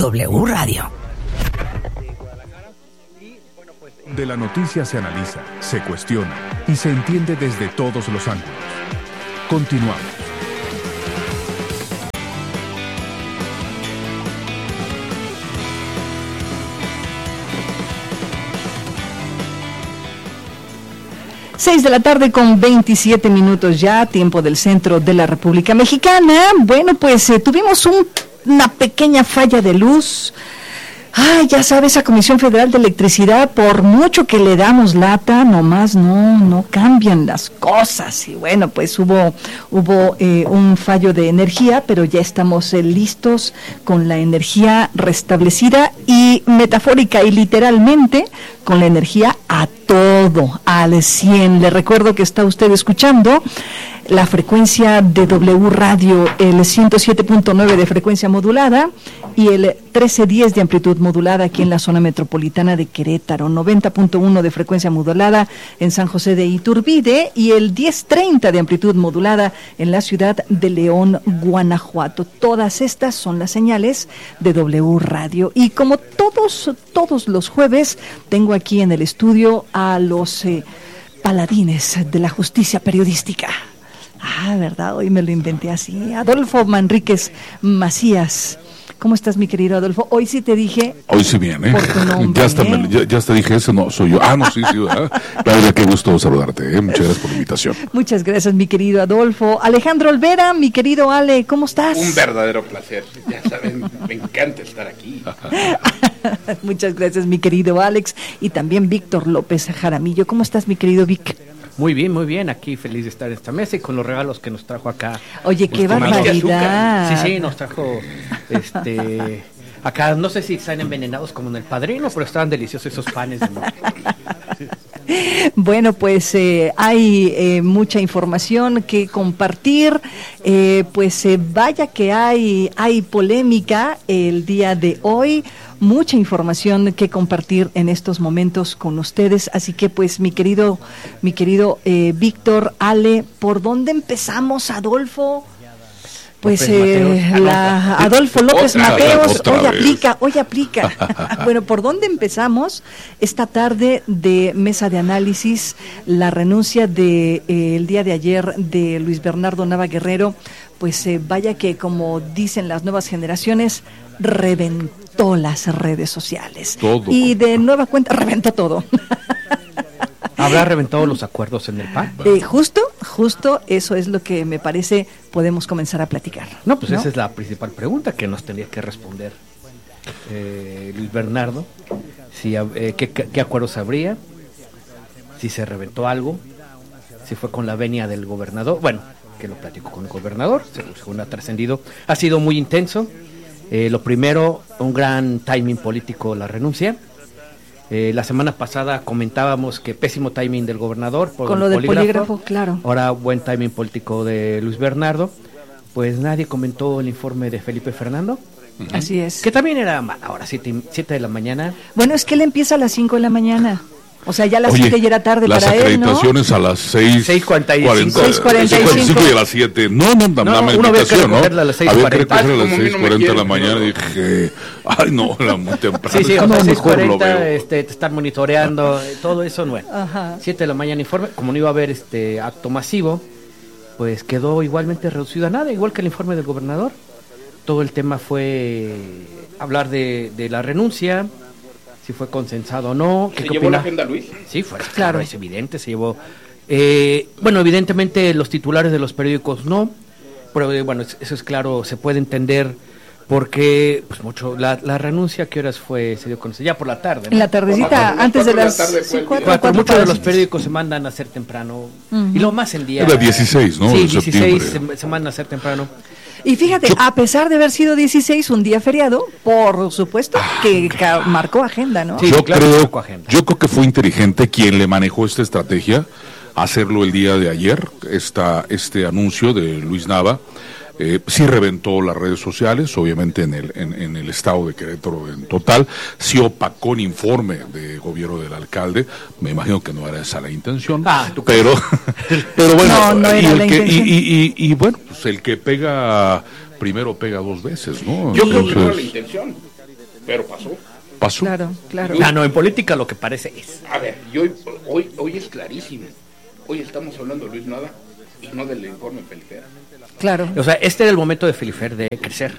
W Radio. De la noticia se analiza, se cuestiona y se entiende desde todos los ángulos. Continuamos. Seis de la tarde con 27 minutos ya, tiempo del centro de la República Mexicana. Bueno, pues tuvimos una pequeña falla de luz. Ya sabes, esa Comisión Federal de Electricidad, por mucho que le damos lata, nomás no cambian las cosas. Y bueno, pues hubo un fallo de energía, pero ya estamos listos con la energía restablecida y metafórica y literalmente con la energía a todo, al 100. Le recuerdo que está usted escuchando la frecuencia de W Radio, el 107.9 de frecuencia modulada y el 1310 de amplitud modulada aquí en la zona metropolitana de Querétaro, 90.1 de frecuencia modulada en San José de Iturbide y el 1030 de amplitud modulada en la ciudad de León, Guanajuato. Todas estas son las señales de W Radio. Y como todos los jueves, tengo aquí en el estudio a los paladines de la justicia periodística. ¿Verdad? Hoy me lo inventé así. Adolfo Manríquez Macías. ¿Cómo estás, mi querido Adolfo? Hoy sí te dije... Hoy sí bien, ¿eh? Por tu nombre, ya hasta dije, ese no soy yo. No, sí, ¿verdad? Claro, qué gusto saludarte, ¿eh? Muchas gracias por la invitación. Muchas gracias, mi querido Adolfo. Alejandro Olvera, mi querido Ale, ¿cómo estás? Un verdadero placer. Ya saben, me encanta estar aquí. Muchas gracias, mi querido Alex. Y también Víctor López Jaramillo. ¿Cómo estás, mi querido Vic? Muy bien, aquí feliz de estar en esta mesa y con los regalos que nos trajo acá. Oye, qué barbaridad. Sí, nos trajo, acá no sé si están envenenados como en El Padrino, pero estaban deliciosos esos panes. Bueno, pues hay mucha información que compartir, vaya que hay polémica el día de hoy, mucha información que compartir en estos momentos con ustedes, así que pues mi querido Víctor, Ale, ¿por dónde empezamos, Adolfo? Pues Adolfo López Mateos, hoy aplica. Bueno, ¿por dónde empezamos? Esta tarde de mesa de análisis, la renuncia el día de ayer de Luis Bernardo Nava Guerrero, pues vaya que, como dicen las nuevas generaciones, reventó las redes sociales. Todo. Y de nueva cuenta, reventó todo. ¿Habrá reventado los acuerdos en el PAN? Justo eso es lo que me parece podemos comenzar a platicar. ¿No? Esa es la principal pregunta que nos tendría que responder Luis Bernardo. ¿Qué acuerdos habría? Si se reventó algo, si fue con la venia del gobernador. Bueno, que lo platico con el gobernador, según ha trascendido. Ha sido muy intenso. Lo primero, un gran timing político, la renuncia. La semana pasada comentábamos que pésimo timing del gobernador por con lo del polígrafo, claro. Ahora buen timing político de Luis Bernardo. Pues nadie comentó el informe de Felipe Fernando. Uh-huh. Así es. Que también era ahora 7 de la mañana. Bueno, es que él empieza a las 5 de la mañana. O sea, ya las 7 ya era tarde para él, ¿no? Las acreditaciones a las 6:45 y a las 7. No, dame invitación, ¿no? A las 6:40. Había que recogerla a las 6:40 de la mañana y dije, era muy temprano. Sí, a las 6:40 te están monitoreando, todo eso, bueno. 7 de la mañana informe, como no iba a haber acto masivo, pues quedó igualmente reducido a nada, igual que el informe del gobernador. Todo el tema fue hablar de la renuncia, si fue consensado o no. ¿Se llevó la agenda, Luis? Sí, claro, es evidente, se llevó. Evidentemente los titulares de los periódicos no, pero eso es claro, se puede entender porque pues mucho la renuncia, ¿qué horas fue? Se dio a conocer ya por la tarde, ¿no? En la tardecita, antes de las 4. Muchos de los periódicos se mandan a hacer temprano, y lo más el día. Era 16, ¿no? Sí, 16 se mandan a hacer temprano. Y fíjate, a pesar de haber sido 16, un día feriado, por supuesto que marcó agenda, ¿no? Sí, yo creo que fue inteligente quien le manejó esta estrategia, hacerlo el día de ayer, este anuncio de Luis Nava. Sí reventó las redes sociales, obviamente en el estado de Querétaro en total, sí opacó el informe de gobierno del alcalde, me imagino que no era esa la intención, pero bueno, no era la intención. Y bueno, pues el que pega primero pega 2 veces, ¿no? Yo creo que no era la intención. pero pasó. Pasó. Claro. No, en política lo que parece es. A ver, y hoy es clarísimo. Hoy estamos hablando de Luis Nava y no del informe Felifer. Claro. O sea, este era el momento de Felifer de crecer.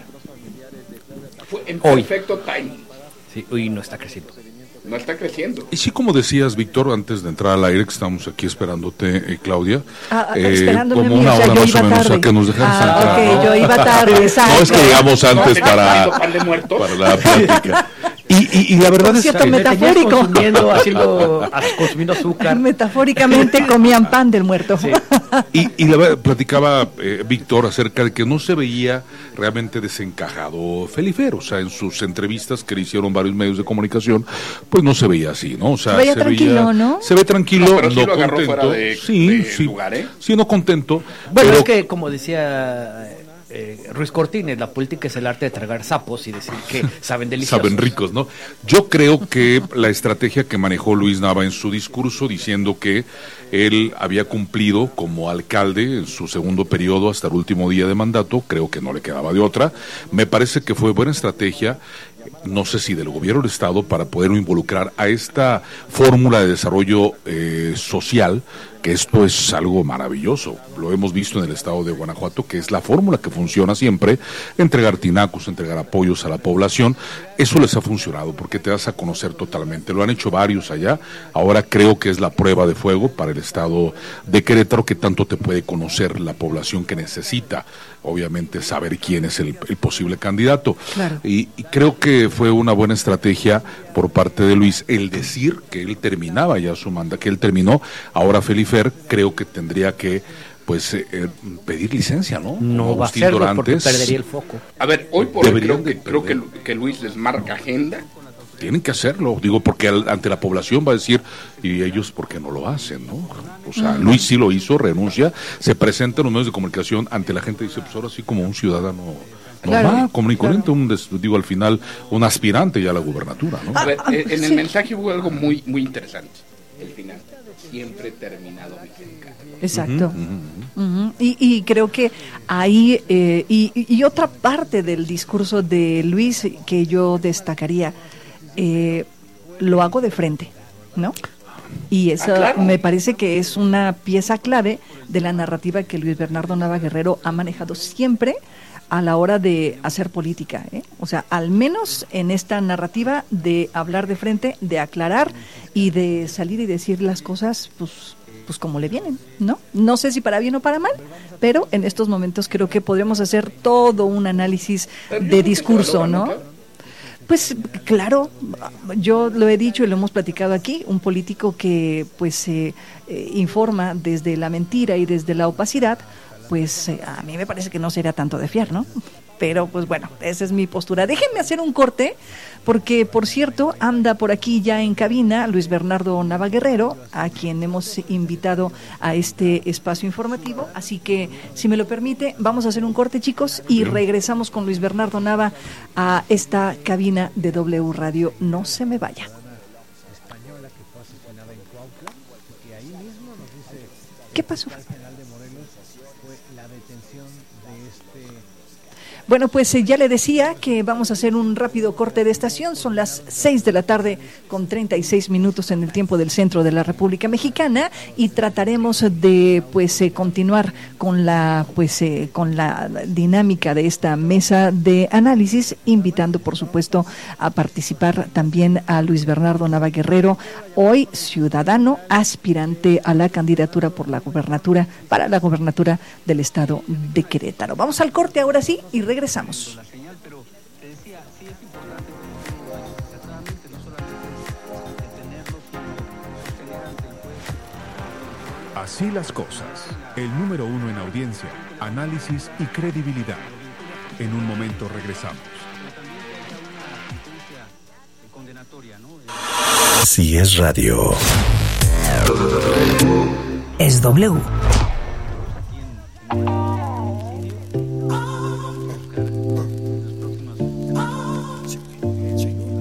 Fue en Hoy. perfecto timing. Sí, hoy no está creciendo. No está creciendo. Y sí, como decías, Víctor, antes de entrar al aire, que estamos aquí esperándote, Claudia, Esperándome como a mí, una o sea, hora yo más iba o menos tarde. a que nos dejaras entrar. Ok, ¿no? yo iba tarde, exacto. No, es que llegamos antes No, para pan de muerto. la plática. Y la verdad Por es cierto, que... metafórico. Consumiendo azúcar. Metafóricamente comían pan del muerto. Sí. Y la verdad, platicaba Víctor acerca de que no se veía realmente desencajado Felifer, o sea, en sus entrevistas que le hicieron varios medios de comunicación, pues no se veía así, ¿no? O sea, Se veía tranquilo, ¿no? Se ve tranquilo, No, pero sí no lo agarró contento. fuera de Sí, lugar, ¿eh? sí, no contento. Bueno, pero es que como decía Ruiz Cortines, la política es el arte de tragar sapos y decir que saben deliciosos. saben ricos, ¿no? Yo creo que la estrategia que manejó Luis Nava en su discurso, diciendo que él había cumplido como alcalde en su segundo periodo hasta el último día de mandato, creo que no le quedaba de otra. Me parece que fue buena estrategia, no sé si del gobierno del Estado, para poder involucrar a esta fórmula de desarrollo social, que esto es algo maravilloso. Lo hemos visto en el estado de Guanajuato, que es la fórmula que funciona siempre, entregar tinacos, entregar apoyos a la población. Eso les ha funcionado porque te das a conocer totalmente. Lo han hecho varios allá. Ahora creo que es la prueba de fuego para el estado de Querétaro, que tanto te puede conocer la población que necesita, obviamente, saber quién es el posible candidato. Claro. Y creo que fue una buena estrategia por parte de Luis el decir que él terminaba ya su mandato, que él terminó. Ahora Felifer creo que tendría que pedir licencia, ¿no? No Como va a Agustín hacerlo porque Dorantes. Perdería el foco. A ver, hoy por hoy Deberían creo que Luis les marca agenda. Tienen que hacerlo, digo, porque ante la población va a decir, y ellos, ¿por qué no lo hacen, no? O sea, Luis sí lo hizo, renuncia, se presenta en los medios de comunicación ante la gente y dice, pues ahora sí como un ciudadano normal, Claro, común y corriente, claro. digo, al final, un aspirante ya a la gubernatura, ¿no? A ver, en sí. el mensaje hubo algo muy interesante. El final, siempre terminado mexicano. Exacto. Ujú. Y creo que ahí, y otra parte del discurso de Luis que yo destacaría, lo hago de frente, ¿no? Y eso claro. me parece que es una pieza clave de la narrativa que Luis Bernardo Nava Guerrero ha manejado siempre a la hora de hacer política, ¿eh? O sea, al menos en esta narrativa de hablar de frente, de aclarar y de salir y decir las cosas, pues como le vienen, ¿no? No sé si para bien o para mal, pero en estos momentos creo que podremos hacer todo un análisis de discurso, ¿no? Pues claro, yo lo he dicho y lo hemos platicado aquí, un político que pues informa desde la mentira y desde la opacidad, pues a mí me parece que no sería tanto de fiar, ¿no? Pero pues bueno, esa es mi postura. Déjenme hacer un corte, porque por cierto anda por aquí ya en cabina Luis Bernardo Nava Guerrero, a quien hemos invitado a este espacio informativo, así que si me lo permite, vamos a hacer un corte, chicos, y regresamos con Luis Bernardo Nava a esta cabina de W Radio. No se me vaya. ¿Qué pasó? Bueno, pues ya le decía que vamos a hacer un rápido corte de estación. Son las 6 de la tarde con 36 minutos en el tiempo del centro de la República Mexicana y trataremos de continuar con la dinámica de esta mesa de análisis, invitando por supuesto a participar también a Luis Bernardo Nava Guerrero, hoy ciudadano aspirante a la candidatura para la gobernatura del estado de Querétaro. Vamos al corte ahora sí y regresamos. Así las cosas. El número 1 en audiencia, análisis y credibilidad. En un momento regresamos. Así es radio. Es W.